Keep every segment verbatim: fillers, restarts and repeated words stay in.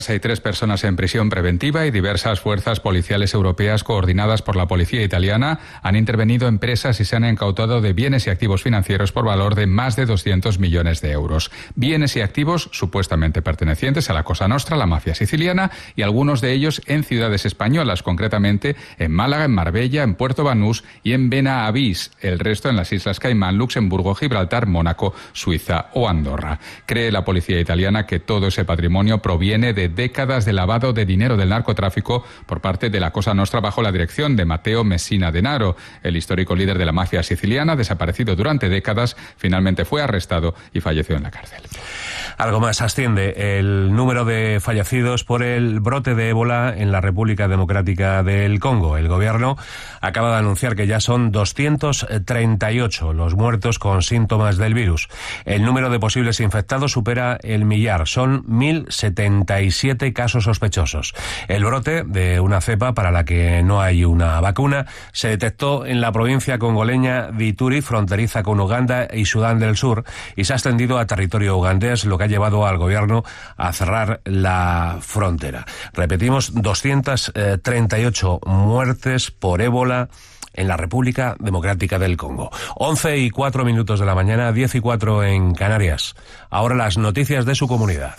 Hay tres personas en prisión preventiva y diversas fuerzas policiales europeas coordinadas por la policía italiana han intervenido en presas y se han incautado de bienes y activos financieros por valor de más de doscientos millones de euros. Bienes y activos supuestamente pertenecientes a la Cosa Nostra, la mafia siciliana, y algunos de ellos en ciudades españolas, concretamente en Málaga, en Marbella, en Puerto Banús y en Benavís. El resto en las Islas Caimán, Luxemburgo, Gibraltar, Mónaco, Suiza o Andorra. Cree la policía italiana que todo ese patrimonio proviene de décadas de lavado de dinero del narcotráfico por parte de la Cosa Nostra bajo la dirección de Matteo Messina Denaro. El histórico líder de la mafia siciliana, desaparecido durante décadas, finalmente fue arrestado y falleció en la cárcel. Algo más, asciende el número de fallecidos por el brote de ébola en la República Democrática del Congo. El gobierno acaba de anunciar que ya son doscientos treinta y ocho los muertos con síntomas del virus. El número de posibles infectados supera el millar, son mil setenta y siete casos sospechosos. El brote de una cepa para la que no hay una vacuna se detectó en la provincia congoleña de Ituri, fronteriza con Uganda y Sudán del Sur, y se ha extendido a territorio ugandés, lo que ha llevado al gobierno a cerrar la frontera. Repetimos, doscientas treinta y ocho muertes por ébola en la República Democrática del Congo. once y cuatro minutos de la mañana, diez y cuatro en Canarias. Ahora las noticias de su comunidad.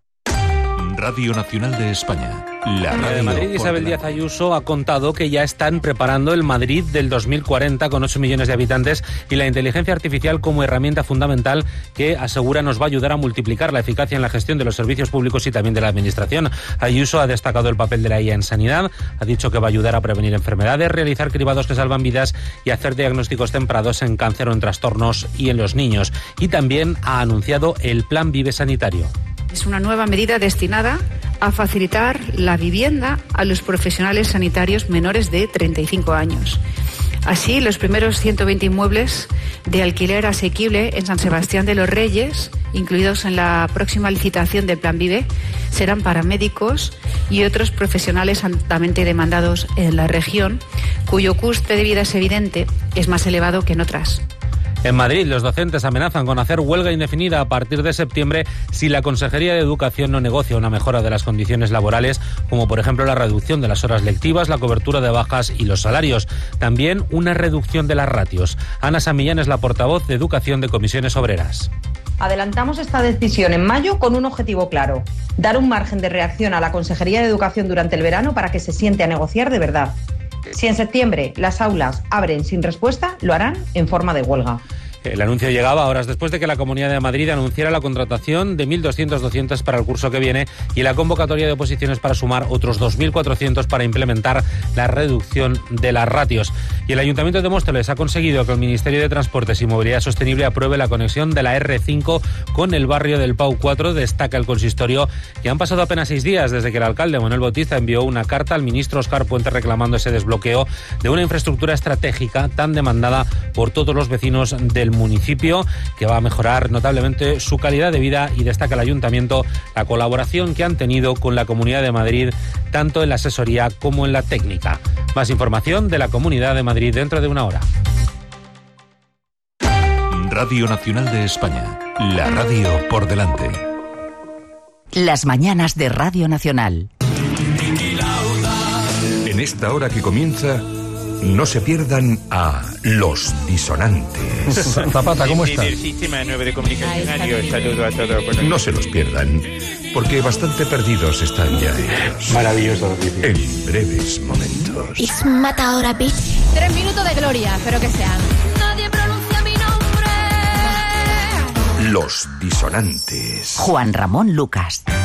Radio Nacional de España. La radio de Madrid, Isabel Díaz Ayuso ha contado que ya están preparando el Madrid del dos mil cuarenta con ocho millones de habitantes y la inteligencia artificial como herramienta fundamental que asegura nos va a ayudar a multiplicar la eficacia en la gestión de los servicios públicos y también de la administración. Ayuso ha destacado el papel de la I A en sanidad, ha dicho que va a ayudar a prevenir enfermedades, realizar cribados que salvan vidas y hacer diagnósticos tempranos en cáncer o en trastornos y en los niños. Y también ha anunciado el Plan Vive Sanitario. Es una nueva medida destinada a facilitar la vivienda a los profesionales sanitarios menores de treinta y cinco años. Así, los primeros ciento veinte inmuebles de alquiler asequible en San Sebastián de los Reyes, incluidos en la próxima licitación del Plan Vive, serán para médicos y otros profesionales altamente demandados en la región, cuyo coste de vida es evidente, es más elevado que en otras. En Madrid, los docentes amenazan con hacer huelga indefinida a partir de septiembre si la Consejería de Educación no negocia una mejora de las condiciones laborales, como por ejemplo la reducción de las horas lectivas, la cobertura de bajas y los salarios. También una reducción de las ratios. Ana Samillán es la portavoz de Educación de Comisiones Obreras. Adelantamos esta decisión en mayo con un objetivo claro: dar un margen de reacción a la Consejería de Educación durante el verano para que se siente a negociar de verdad. Si en septiembre las aulas abren sin respuesta, lo harán en forma de huelga. El anuncio llegaba horas después de que la Comunidad de Madrid anunciara la contratación de mil doscientos docentes para el curso que viene y la convocatoria de oposiciones para sumar otros dos mil cuatrocientos para implementar la reducción de las ratios. Y el Ayuntamiento de Móstoles ha conseguido que el Ministerio de Transportes y Movilidad Sostenible apruebe la conexión de la erre cinco con el barrio del Pau cuatro. Destaca el consistorio que han pasado apenas seis días desde que el alcalde Manuel Bautista envió una carta al ministro Óscar Puente reclamando ese desbloqueo de una infraestructura estratégica tan demandada por todos los vecinos del municipio, que va a mejorar notablemente su calidad de vida, y destaca el ayuntamiento la colaboración que han tenido con la Comunidad de Madrid tanto en la asesoría como en la técnica. Más información de la Comunidad de Madrid dentro de una hora. Radio Nacional de España, la radio por delante. Las mañanas de Radio Nacional. En esta hora que comienza, no se pierdan a Los Disonantes. Zapata, ¿cómo estás? Del Sistema nueve de Comunicación. Adiós, saludo a todos. No se los pierdan, porque bastante perdidos están ya ellos. Maravilloso. En breves momentos. It's mata ahora, bitch. Tres minutos de gloria, espero que sean. Nadie pronuncia mi nombre. Los Disonantes. Juan Ramón Lucas.